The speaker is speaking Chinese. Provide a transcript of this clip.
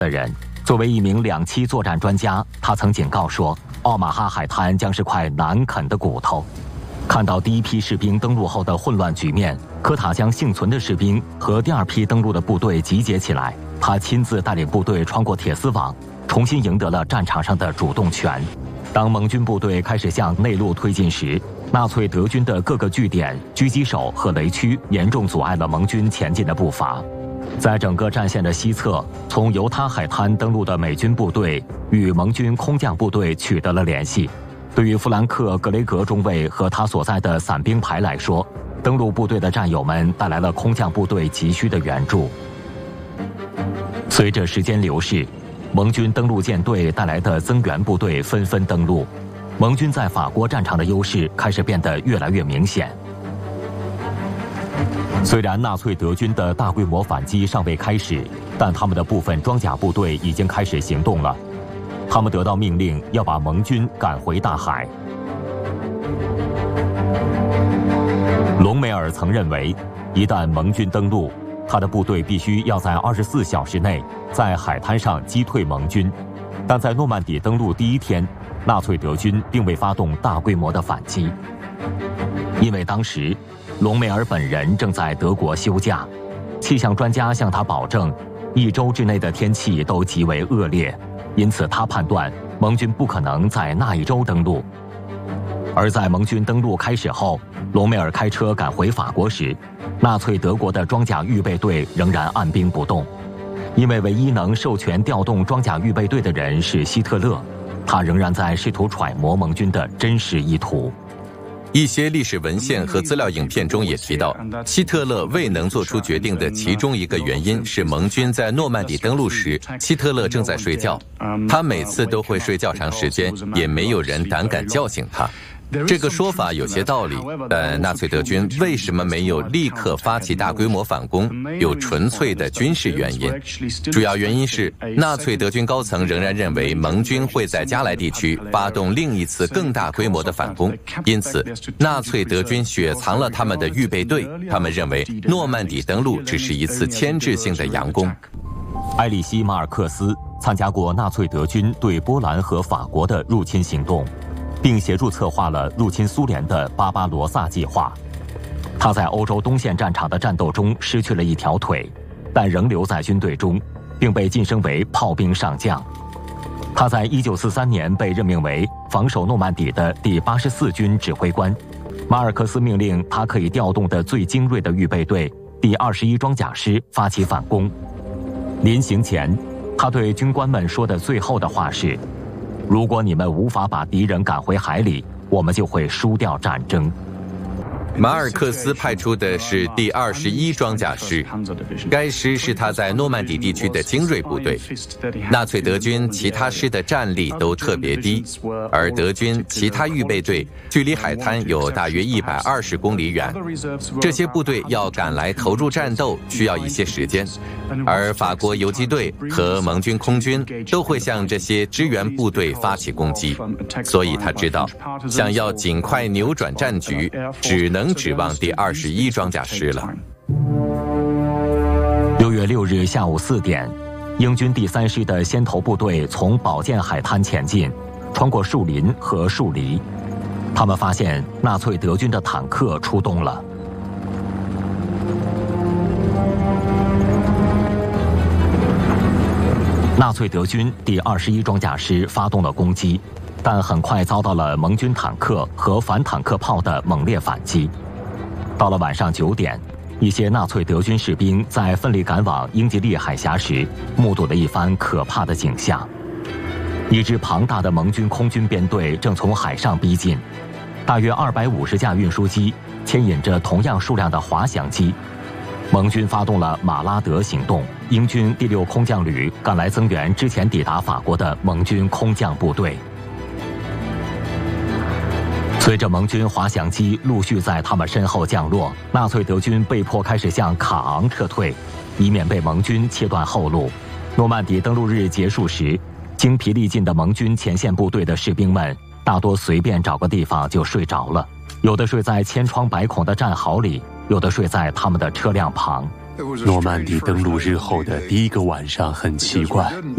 的人。作为一名2栖作战专家，他曾警告说，奥马哈海滩将是块难啃的骨头。看到第一批士兵登陆后的混乱局面，科塔将幸存的士兵和第2批登陆的部队集结起来，他亲自带领部队穿过铁丝网，重新赢得了战场上的主动权。当盟军部队开始向内陆推进时，纳粹德军的各个据点、狙击手和雷区严重阻碍了盟军前进的步伐。在整个战线的西侧，从犹他海滩登陆的美军部队与盟军空降部队取得了联系。对于弗兰克·格雷格中尉和他所在的伞兵排来说，登陆部队的战友们带来了空降部队急需的援助。随着时间流逝，盟军登陆舰队带来的增援部队纷纷登陆，盟军在法国战场的优势开始变得越来越明显。虽然纳粹德军的大规模反击尚未开始，但他们的部分装甲部队已经开始行动了。他们得到命令要把盟军赶回大海。隆美尔曾认为，一旦盟军登陆，他的部队必须要在24小时内在海滩上击退盟军。但在诺曼底登陆第1天，纳粹德军并未发动大规模的反击，因为当时隆美尔本人正在德国休假。气象专家向他保证，1周之内的天气都极为恶劣，因此他判断盟军不可能在那1周登陆。而在盟军登陆开始后，隆美尔开车赶回法国时，纳粹德国的装甲预备队仍然按兵不动。因为唯一能授权调动装甲预备队的人是希特勒，他仍然在试图揣摩盟军的真实意图。 一些历史文献和资料影片中也提到，希特勒未能做出决定的其中一个原因是盟军在诺曼底登陆时，希特勒正在睡觉，他每次都会睡较长时间，也没有人胆敢叫醒他。这个说法有些道理，但纳粹德军为什么没有立刻发起大规模反攻，有纯粹的军事原因。主要原因是纳粹德军高层仍然认为盟军会在加莱地区发动另一次更大规模的反攻，因此纳粹德军雪藏了他们的预备队，他们认为诺曼底登陆只是一次牵制性的佯攻。 埃里希·马尔克斯参加过纳粹德军对波兰和法国的入侵行动，并协助策划了入侵苏联的巴巴罗萨计划。他在欧洲东线战场的战斗中失去了1条腿，但仍留在军队中，并被晋升为炮兵上将。他在1943年被任命为防守诺曼底的第84军指挥官。马尔克斯命令他可以调动的最精锐的预备队第21装甲师发起反攻。临行前，他对军官们说的最后的话是：如果你们无法把敌人赶回海里，我们就会输掉战争。 马尔克斯派出的是第21装甲师，该师是他在诺曼底地区的精锐部队。纳粹德军其他师的战力都特别低，而德军其他预备队距离海滩有大约120公里远，这些部队要赶来投入战斗需要一些时间，而法国游击队和盟军空军都会向这些支援部队发起攻击，所以他知道，想要尽快扭转战局，只能指望第21装甲师了。 6月6日下午4点，英军第3师的先头部队从宝剑海滩前进，穿过树林和树篱。他们发现纳粹德军的坦克出动了。纳粹德军第21装甲师发动了攻击，但很快遭到了盟军坦克和反坦克炮的猛烈反击。到了晚上9点，一些纳粹德军士兵在奋力赶往英吉利海峡时，目睹了一番可怕的景象。一支庞大的盟军空军编队正从海上逼近，大约250架运输机牵引着同样数量的滑翔机。盟军发动了马拉德行动，英军第6空降旅赶来增援之前抵达法国的盟军空降部队。随着盟军滑翔机陆续在他们身后降落，纳粹德军被迫开始向卡昂撤退，以免被盟军切断后路。诺曼底登陆日结束时，精疲力尽的盟军前线部队的士兵们大多随便找个地方就睡着了，有的睡在千疮百孔的战壕里，有的睡在他们的车辆旁。 诺曼底登陆日后的第1个晚上很奇怪，